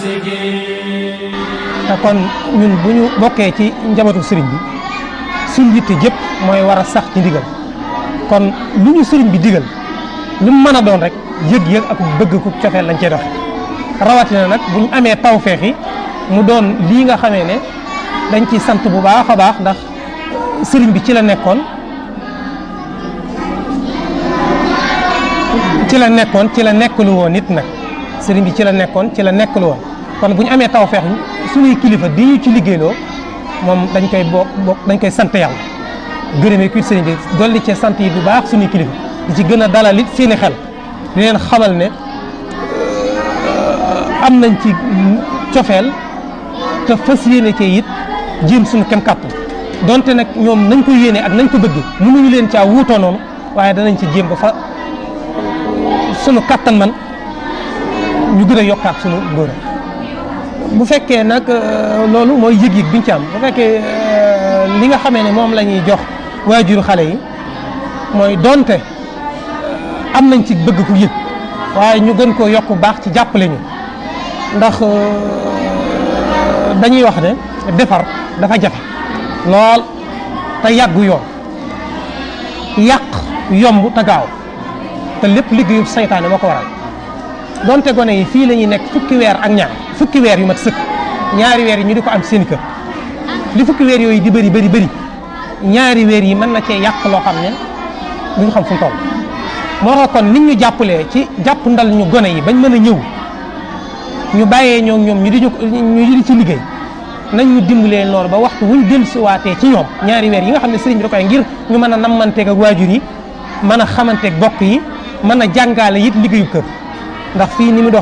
te kon ñun bu ñu bokkee ci njabootu sëriñ bi suñ yitte jëpp mooy war a sax ci ndigal kon lu ñu sëriñ bi digal lu mu mën a doon rek yëg-yëg ak bëgg ku cofeel lañ cey doxe rawatina nag bu ñu amee tawfeex yi mu doon lii nga xamee ne dañ ciy sant bu baax a baax ndax sëriñ bi ci la nekkoon ci la nekkalu woon nit nag sëriñ bi ci la nekkoon ci la nekkalu woon kon bu ñu amee tawfeex suñuy kilifa di ñu ci liggéeyloo moom dañ koy sant yàlla gërëmee kuy sëriñ bi dolli ci sant yi bu baax suñuy kilifa di ci gën a dalal it seeni xel di leen xamal ne am nañ ci cofeel te fas yéene cee it jéem suñu kem kàttan donte nag ñoom nañ ko yéene ak nañ ko bëgg mënuñu leen caa wuutoo noonu waaye danañ ci jéem ba fa sunu kàttan man ñu gën a yokkaat sunu ngóor bu fekkee nag loolu mooy yëg-yëg biñ ci am bu fekkee li nga xamee ne moom la ñuy jox waajuru xale yi mooy donte am nañ ci bëgg ku yëg waaye ñu gën koo yokk baax ci jàppale ñu ndax dañuy wax ne defar dafa jafe lool te yàggu yoon yàq yomb te gaaw te lépp liggéeyu saytaane moo ko waral donte gone yi fii la ñuy nekk fukki weer ak ñaar fukki weer yu mat sëkk ñaari weer yi ñu di ko am seen kër li fukki weer yooyu di bëri ñaari weer yi mën na cee yàq loo xam ne duñu xam fu mu toll moo tax kon nit ñu jàppalee ci jàpp ndal ñu gone yi bañ mën a ñëw ñu bàyyee ñoom ñu di ci liggéey nañ ñu dimbalee noonu ba waxtu wuñ dellusiwaatee ci ñoom ñaari weer yi nga xam ne sëriñ bi da koy ngir ñu mën a nammanteeg ak waajur yi mën a xamanteeg bokk yi mën a jàngaale it liggéeyu kër ndax fii ni mu dox